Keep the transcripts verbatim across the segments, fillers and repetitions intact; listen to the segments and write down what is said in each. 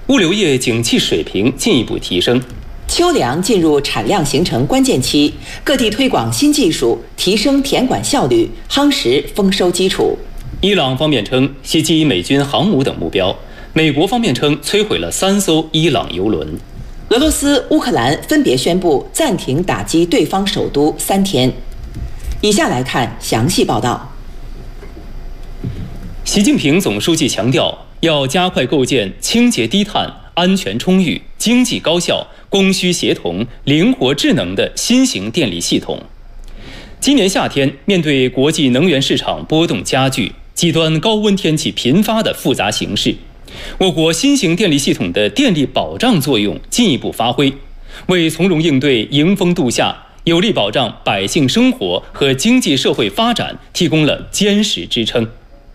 物流业景气水平进一步提升。 秋粮进入产量形成关键期，各地推广新技术，提升田管效率，夯实丰收基础。 伊朗方面称袭击美军航母等目标，美国方面称摧毁了三艘伊朗油轮。 俄罗斯、乌克兰分别宣布暂停打击对方首都三天。以下来看详细报道。 习近平总书记强调，要加快构建清洁低碳、安全充裕、经济高效、供需协同、灵活智能的新型电力系统。今年夏天，面对国际能源市场波动加剧、极端高温天气频发的复杂形势，我国新型电力系统的电力保障作用进一步发挥，为从容应对迎风度夏、有力保障百姓生活和经济社会发展提供了坚实支撑。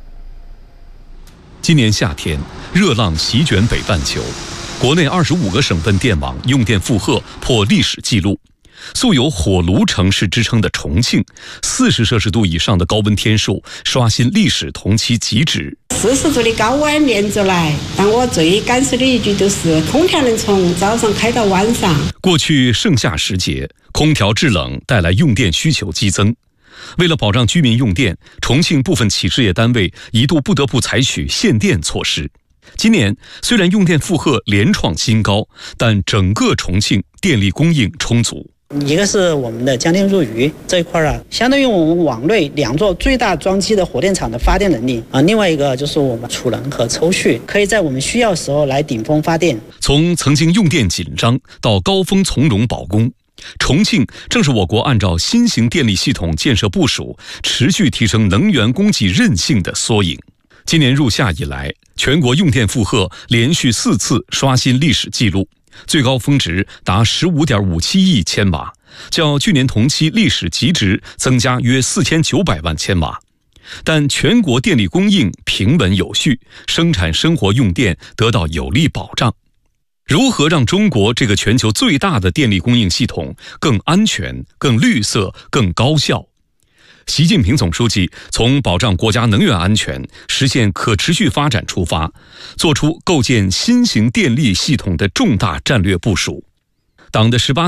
今年夏天，热浪席卷北半球，国内二十五个省份电网用电负荷破历史记录。素有火炉城市之称的重庆，四十摄氏度以上的高温天数刷新历史同期极值。 四十度的高温连着来，但我最感受的一句就是空调能从早上开到晚上。 过去盛夏时节，空调制冷带来用电需求激增。为了保障居民用电，重庆部分企事业单位一度不得不采取限电措施。今年虽然用电负荷连创新高，但整个重庆电力供应充足。 一个是我们的江电入渝这一块啊，相当于我们网内两座最大装机的火电厂的发电能力啊。另外一个就是我们储能和抽蓄，可以在我们需要时候来顶峰发电。 从曾经用电紧张到高峰从容保供，重庆正是我国按照新型电力系统建设部署，持续提升能源供给韧性的缩影。今年入夏以来，全国用电负荷连续四次刷新历史记录，最高峰值达 十五点五七亿千瓦，较去年同期历史极值增加约四千九百万千瓦。但全国电力供应平稳有序，生产生活用电得到有力保障。如何让中国这个全球最大的电力供应系统更安全、更绿色、更高效？习近平总书记从保障国家能源安全、实现可持续发展出发，作出构建新型电力系统的重大战略部署。党的十八